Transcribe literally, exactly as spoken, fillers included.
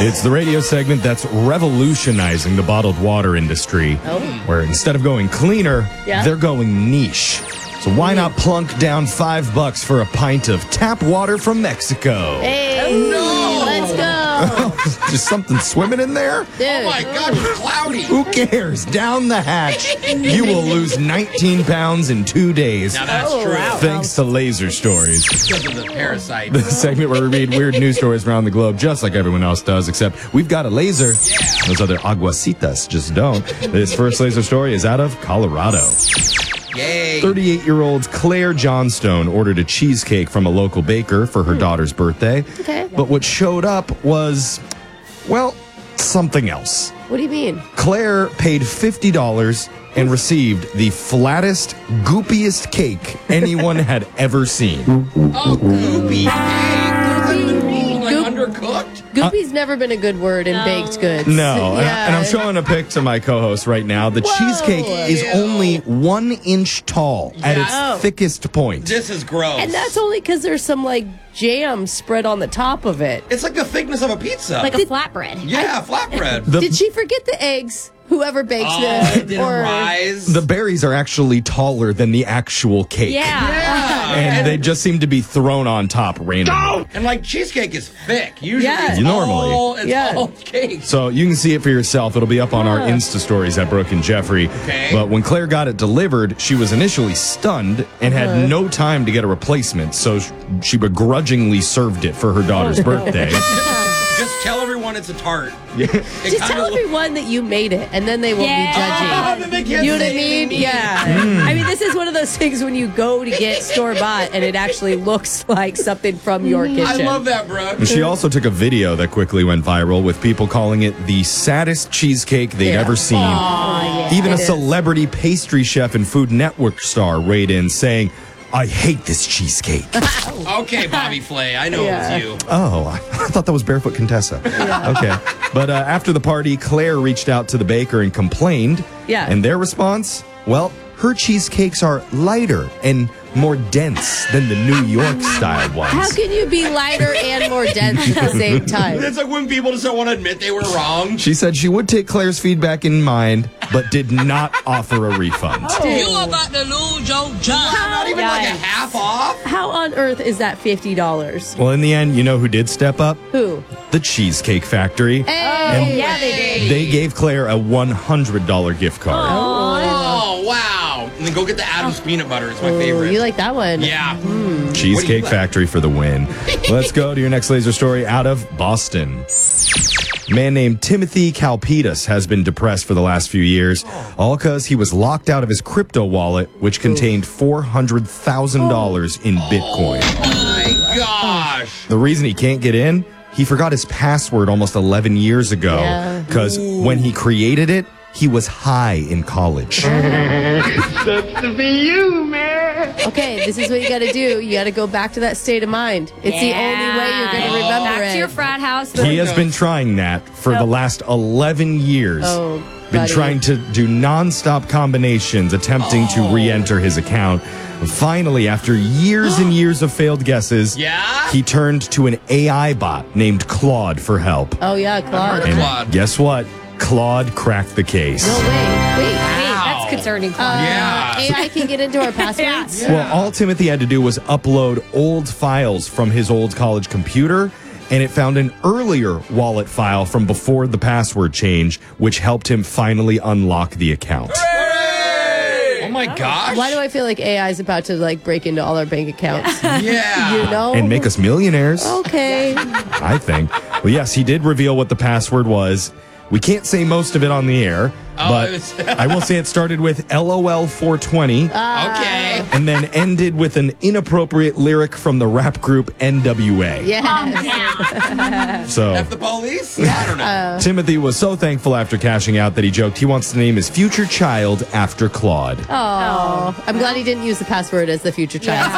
It's the radio segment that's revolutionizing the bottled water industry. Oh. Where instead of going cleaner, Yeah. they're going niche. So why not plunk down five bucks for a pint of tap water from Mexico? Hey, let's go. Just something swimming in there? Dude. Oh my God, it's cloudy. Who cares? Down the hatch. You will lose nineteen pounds in two days. Now that's Oh, true. wow. Thanks to Laser Stories. Because of the parasite. The segment where we read weird news stories around the globe, just like everyone else does, except we've got a laser. Yeah. Those other aguacitas just don't. This first laser story is out of Colorado. Yay. thirty-eight-year-old Claire Johnstone ordered a cheesecake from a local baker for her daughter's birthday. Okay. But what showed up was, well, something else. What do you mean? Claire paid fifty dollars and received the flattest, goopiest cake anyone had ever seen. Oh, goopy. Hey, Goopy. like Goop. undercooked? Goopy's never been a good word in baked goods. No, and, Yeah. and I'm showing a pic to my co-host right now. The Whoa. cheesecake is Ew. only one inch tall at its Oh. thickest point. This is gross. And that's only because there's some, like, jam spread on the top of it. It's like the thickness of a pizza. Like a flatbread. yeah, flatbread. The, Did she forget the eggs? Whoever baked oh, the it didn't rise. the berries are actually taller than the actual cake. Yeah. yeah. And they just seem to be thrown on top randomly. And like cheesecake is thick. Usually Yeah. it's Normally. all, it's Yeah. all cake. So you can see it for yourself. It'll be up on our Yeah. Insta stories at Brooke and Jeffrey. Okay. But when Claire got it delivered, she was initially stunned and had Uh-huh. no time to get a replacement. So sh- she begrudgingly served it for her daughter's birthday. Just tell everyone it's a tart. Yeah. It Just kinda tell look- everyone that you made it, and then they won't Yeah. be judging. Oh, then they can't You know what I say mean? anything. Yeah. I mean, this is one of those things when you go to get store bought and it actually looks like something from your I kitchen. love that, Brooke. And she also took a video that quickly went viral with people calling it the saddest cheesecake they'd Yeah. ever seen. Even a it is. celebrity pastry chef and Food Network star weighed in saying, I hate this cheesecake. Okay, Bobby Flay, I know Yeah. it was you. Oh, I thought that was Barefoot Contessa. Okay. But uh, after the party, Claire reached out to the baker and complained. Yeah. And their response? Well, her cheesecakes are lighter and more dense than the New York style ones. How can you be lighter and more dense at the same time? It's like when people just don't want to admit they were wrong. She said she would take Claire's feedback in mind, but did not offer a refund. You about to lose your job. Not even like a Yikes. half off. How on earth is that fifty dollars? Well, in the end, you know who did step up? Who? The Cheesecake Factory. Hey! Yeah, they did. They gave Claire a one hundred dollars gift card. Oh, wow. And then go get the Adam's peanut butter. It's my Oh, favorite. you like that one? Yeah. Cheesecake like? Factory for the win. Let's go to your next laser story out of Boston. A man named Timothy Kalpitas has been depressed for the last few years, all because he was locked out of his crypto wallet, which contained four hundred thousand dollars in Bitcoin. Oh, my gosh. The reason he can't get in, he forgot his password almost eleven years ago, Yeah. because when he created it, he was high in college. Okay, this is what you got to do. You got to go back to that state of mind. It's the only way you're going to remember Back it. to your frat house. He has been trying that for the last eleven years. Oh, been buddy. trying to do nonstop combinations, attempting to re-enter his account. Finally, after years and years of failed guesses, Yeah? he turned to an A I bot named Claude for help. Oh, yeah, Claude. heard And Claude. guess what? Claude cracked the case. No, wait, wait. Wait, that's concerning. Uh, Claude. Yeah. A I can get into our passwords? Well, all Timothy had to do was upload old files from his old college computer, and it found an earlier wallet file from before the password change, which helped him finally unlock the account. Oh, my gosh. Why do I feel like A I is about to, like, break into all our bank accounts? Yeah. You know? And make us millionaires, Okay. I think. Well, yes, he did reveal what the password was. We can't say most of it on the air, Oh, but it was- I will say it started with L O L four twenty Okay. and then ended with an inappropriate lyric from the rap group N W A. Yes. So F the police? I don't know. Timothy was so thankful after cashing out that he joked he wants to name his future child after Claude. Oh, I'm glad he didn't use the password as the future child.